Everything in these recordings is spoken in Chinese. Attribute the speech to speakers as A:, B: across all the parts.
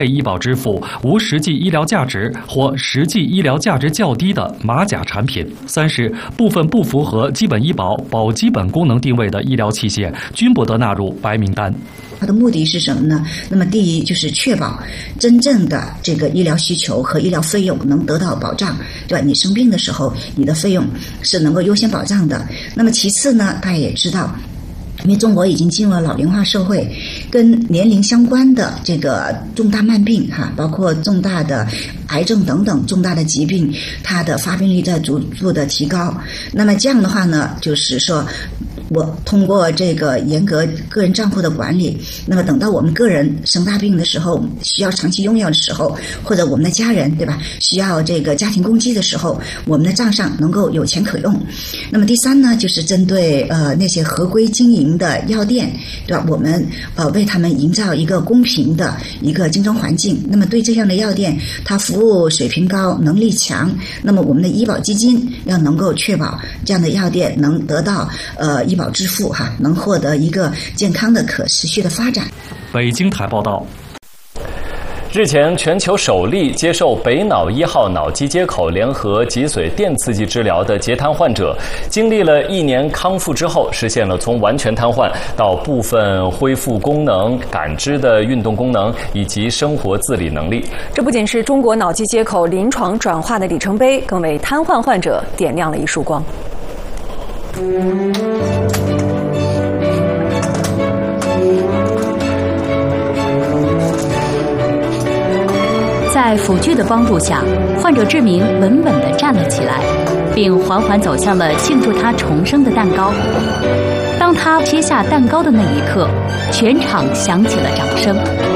A: 医保支付无实际医疗价值或实际医疗价值较低的马甲产品。3是部分不符合基本医保保基本功能定位的医疗器械均不得纳入白名单。
B: 它的目的是什么呢？那么第一就是确保真正的这个医疗需求和医疗费用能得到保障，对吧？你生病的时候，你的费用是能够优先保障的。那么其次呢，大家也知道，因为中国已经进入了老龄化社会，跟年龄相关的这个重大慢病包括重大的癌症等等重大的疾病，它的发病率在逐步的提高。那么这样的话呢，就是说我通过这个严格个人账户的管理，那么等到我们个人生大病的时候，需要长期用药的时候，或者我们的家人，对吧，需要这个家庭公积的时候，我们的账上能够有钱可用。那么第3呢，就是针对那些合规经营的药店，对吧，我们为他们营造一个公平的一个竞争环境。那么对这样的药店，它服务水平高，能力强，那么我们的医保基金要能够确保这样的药店能得到医保支付能获得一个健康的可持续的发展。
A: 北京台报道。
C: 日前，全球首例接受北脑1号脑机接口联合脊髓电刺激治疗的截瘫患者，经历了1年康复之后，实现了从完全瘫痪到部分恢复功能、感知的运动功能以及生活自理能力。
D: 这不仅是中国脑机接口临床转化的里程碑，更为瘫痪患者点亮了一束光。
E: 在辅具的帮助下，患者志明稳稳地站了起来，并缓缓走向了庆祝他重生的蛋糕。当他切下蛋糕的那一刻，全场响起了掌声。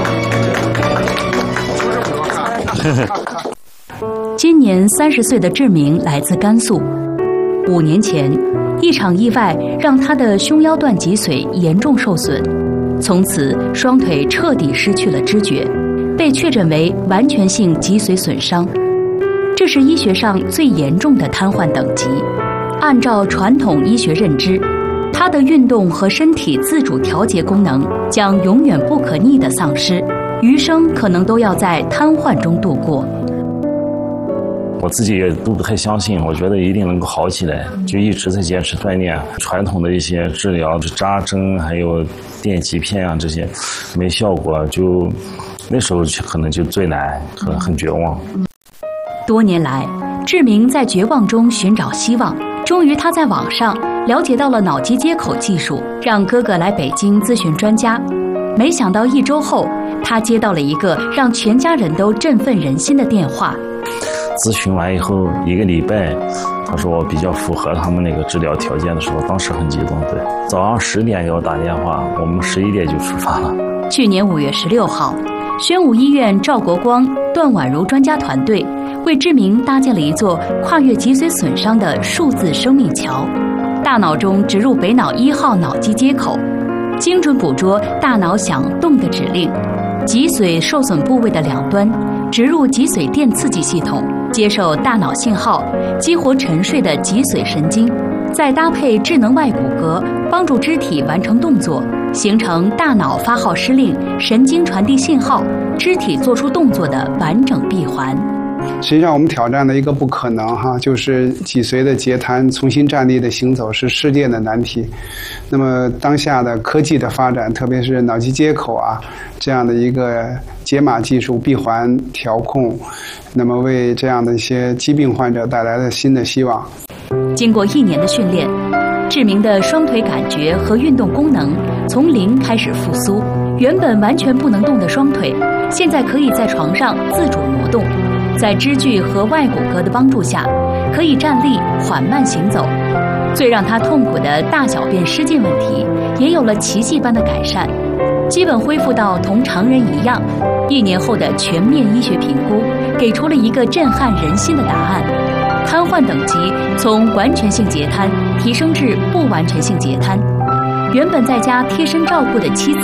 E: 今年30岁的志明来自甘肃。5年前，一场意外让他的胸腰段脊髓严重受损，从此双腿彻底失去了知觉，被确诊为完全性脊髓损伤。这是医学上最严重的瘫痪等级。按照传统医学认知，他的运动和身体自主调节功能将永远不可逆地丧失，余生可能都要在瘫痪中度过。
F: 我自己也都不太相信，我觉得一定能够好起来，就一直在坚持锻炼。传统的一些治疗，扎针还有电极片啊，这些没效果，就那时候可能就最难，很绝望。
E: 多年来，志明在绝望中寻找希望，终于他在网上了解到了脑机接口技术，让哥哥来北京咨询专家。没想到1周后，他接到了一个让全家人都振奋人心的电话。
F: 咨询完以后1个礼拜，他说我比较符合他们那个治疗条件的时候，当时很激动。对，早上10点给我打电话，我们11点就出发了。
E: 去年5月16号，宣武医院赵国光、段婉如专家团队为志明搭建了一座跨越脊髓损伤的数字生命桥，大脑中植入北脑1号脑机接口，精准捕捉大脑想动的指令，脊髓受损部位的两端植入脊髓电刺激系统，接受大脑信号，激活沉睡的脊髓神经，再搭配智能外骨骼，帮助肢体完成动作，形成大脑发号施令、神经传递信号、肢体做出动作的完整闭环。
G: 实际上我们挑战的一个不可能就是脊髓的截瘫，重新站立的行走是世界的难题。那么当下的科技的发展，特别是脑机接口这样的一个解码技术、闭环调控，那么为这样的一些疾病患者带来了新的希望。
E: 经过1年的训练，志明的双腿感觉和运动功能从0开始复苏，原本完全不能动的双腿，现在可以在床上自主挪动，在支具和外骨骼的帮助下，可以站立缓慢行走。最让他痛苦的大小便失禁问题，也有了奇迹般的改善，基本恢复到同常人一样。1年后的全面医学评估，给出了一个震撼人心的答案：瘫痪等级从完全性截瘫提升至不完全性截瘫。原本在家贴身照顾的妻子，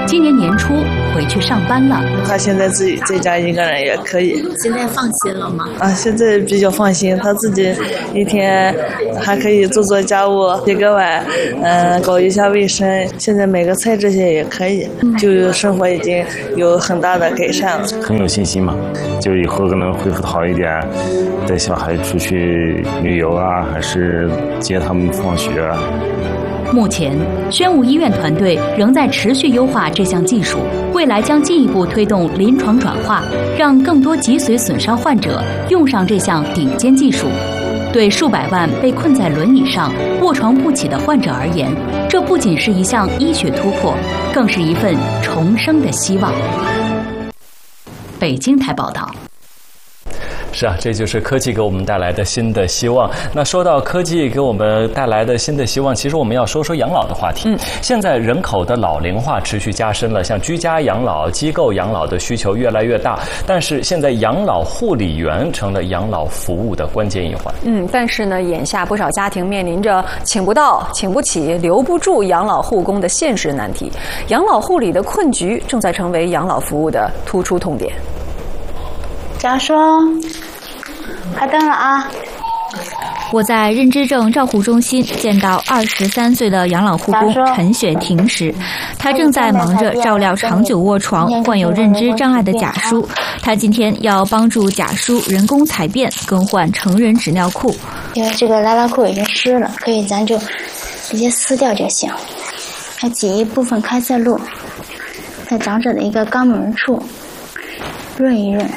E: 今年年初回去上班了。
H: 他现在自己在家一个人也可以。
I: 现在放心了吗？
H: 现在比较放心，他自己一天还可以做家务，洗个碗，搞一下卫生，现在买个菜这些也可以，就生活已经有很大的改善了。
F: 很有信心嘛，就以后可能恢复好一点，带小孩出去旅游啊，还是接他们放学啊。
E: 目前，宣武医院团队仍在持续优化这项技术，未来将进一步推动临床转化，让更多脊髓损伤患者用上这项顶尖技术。对数百万被困在轮椅上、卧床不起的患者而言，这不仅是一项医学突破，更是一份重生的希望。北京台报道。
C: 是啊，这就是科技给我们带来的新的希望。那说到科技给我们带来的新的希望，其实我们要说说养老的话题。现在人口的老龄化持续加深了，像居家养老、机构养老的需求越来越大。但是现在养老护理员成了养老服务的关键一环。
D: 但是呢，眼下不少家庭面临着请不到、请不起、留不住养老护工的现实难题。养老护理的困局正在成为养老服务的突出痛点。
J: 贾叔，开灯了啊！
K: 我在认知症照护中心见到23岁的养老护工陈雪婷时，她正在忙着照料长久卧床、患有认知障碍的贾叔。她今天要帮助贾叔人工采便、更换成人纸尿裤。
J: 因为这个拉拉裤已经湿了，可以咱就直接撕掉就行。还挤一部分开塞露，在长者的一个肛门处润一润。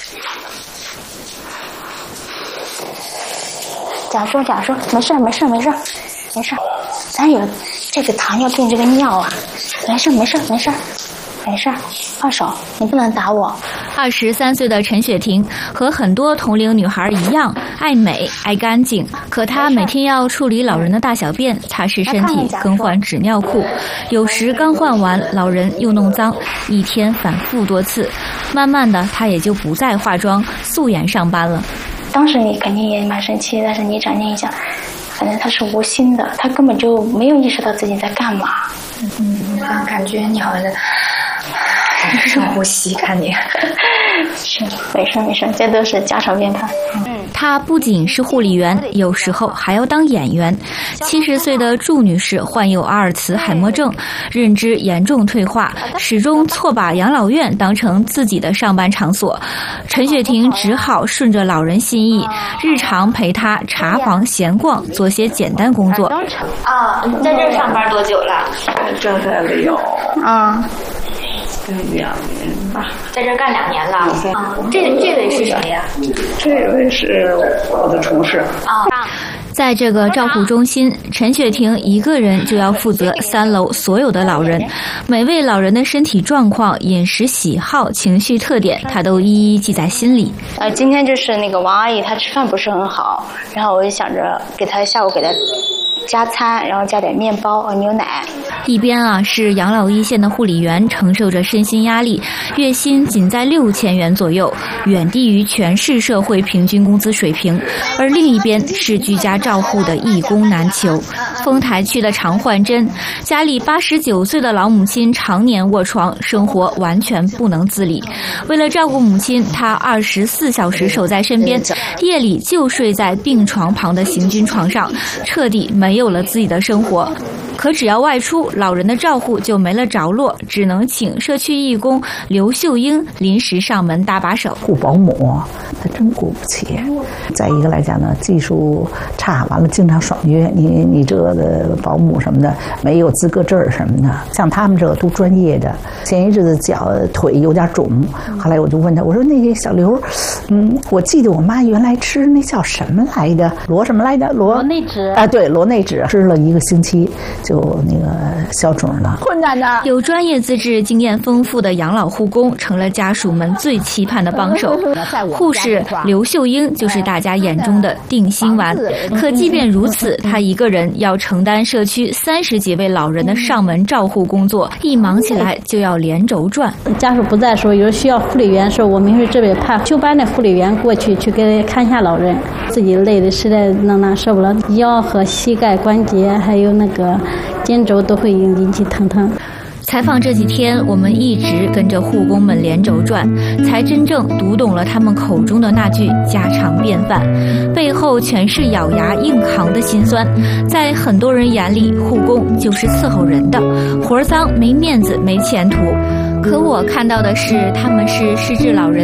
J: 贾叔，没事，咱有这个糖尿病这个尿啊，没事，放手，你不能打我。
K: 23岁的陈雪婷和很多同龄女孩一样，爱美爱干净，可她每天要处理老人的大小便、擦拭身体、更换纸尿裤，有时刚换完，老人又弄脏，一天反复多次。慢慢的，她也就不再化妆、素颜上班了。
J: 当时你肯定也蛮生气，但是你转念一想，反正他是无心的，他根本就没有意识到自己在干嘛。
I: 感觉你好像深呼吸，看你
J: 是没事，这都是家常便饭。
K: 她不仅是护理员，有时候还要当演员。70岁的祝女士患有阿尔茨海默症，认知严重退化，始终错把养老院当成自己的上班场所。陈雪婷只好顺着老人心意，日常陪她查房闲逛，做些简单工作。
J: 你在这儿上班多久了？
H: 这才有2年吧，
J: 在这干2年了。这位是谁呀？
H: 这位是我的同事。
K: 在这个照护中心，陈雪婷一个人就要负责3楼所有的老人，每位老人的身体状况、饮食喜好、情绪特点，她都一一记在心里。
J: 今天就是那个王阿姨，她吃饭不是很好，然后我就想着下午给她加餐，然后加点面包和牛奶。
K: 一边是养老一线的护理员承受着身心压力，月薪仅在6000元左右，远低于全市社会平均工资水平；而另一边是居家照护的一工难求。丰台区的常焕珍，家里89岁的老母亲常年卧床，生活完全不能自理。为了照顾母亲，她24小时守在身边，夜里就睡在病床旁的行军床上，彻底没有了自己的生活。可只要外出，老人的照护就没了着落，只能请社区义工刘秀英临时上门搭把手。
L: 雇保姆他真雇不起，再一个来讲呢，技术差，完了经常爽约，你这个保姆什么的没有资格证什么的，像他们这个都专业的。前一阵子脚腿有点肿，后来我就问他，我说那个小刘，我记得我妈原来吃那叫什么来着，罗什么来着，罗内酯啊，对，罗内酯，吃了1个星期就那个消肿了。困难的，
K: 有专业资质、经验丰富的养老护工成了家属们最期盼的帮手。护士刘秀英就是大家眼中的定心丸。可即便如此，她一个人要承担社区30几位老人的上门照护工作，一忙起来就要连轴转。
M: 家属不在的时候，有时需要护理员的时候，我们是这边派休班的护理员过去给看一下老人，自己累的实在能受不了，腰和膝盖关节还有那个肩轴都会引起疼痛。
K: 采访这几天，我们一直跟着护工们连轴转，才真正读懂了他们口中的那句家常便饭，背后全是咬牙硬扛的辛酸。在很多人眼里，护工就是伺候人的，活脏、没面子、没前途。可我看到的是，他们是失智老人